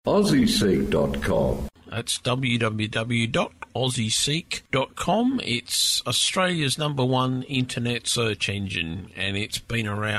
AussieSeek.com. That's www.aussieseek.com. It's Australia's #1 internet search engine, and it's been around